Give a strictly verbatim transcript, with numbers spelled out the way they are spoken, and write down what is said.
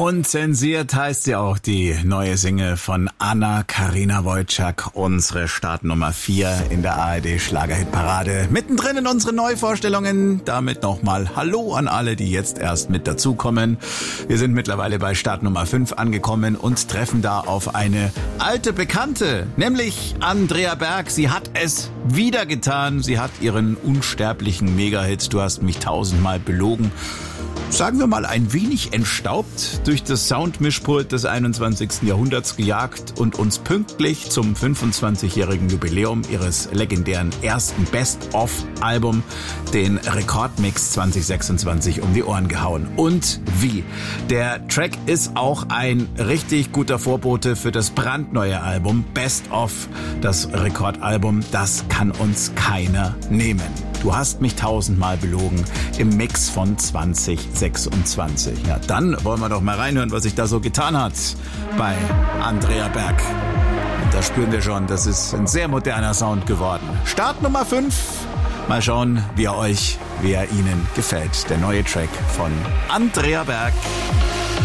Unzensiert heißt ja auch die neue Single von Anna-Karina Wojcik, unsere Startnummer vier in der A R D Schlagerhitparade. Mittendrin in unseren Neuvorstellungen. Damit nochmal Hallo an alle, die jetzt erst mit dazukommen. Wir sind mittlerweile bei Startnummer fünf angekommen und treffen da auf eine alte Bekannte, nämlich Andrea Berg. Sie hat es wieder getan. Sie hat ihren unsterblichen Mega-Hit Du hast mich tausendmal belogen, sagen wir mal, ein wenig entstaubt durch das Soundmischpult des einundzwanzigsten Jahrhunderts gejagt und uns pünktlich zum fünfundzwanzigjährigen Jubiläum ihres legendären ersten Best-of-Album, den Rekordmix zwanzig sechsundzwanzig, um die Ohren gehauen. Und wie? Der Track ist auch ein richtig guter Vorbote für das brandneue Album Best-of, das Rekordalbum. Das kann uns keiner nehmen. Du hast mich tausendmal belogen im Mix von zwanzig sechsundzwanzig. Ja, dann wollen wir doch mal reinhören, was sich da so getan hat bei Andrea Berg. Und da spüren wir schon, das ist ein sehr moderner Sound geworden. Start Nummer fünf. Mal schauen, wie er euch, wie er Ihnen gefällt. Der neue Track von Andrea Berg.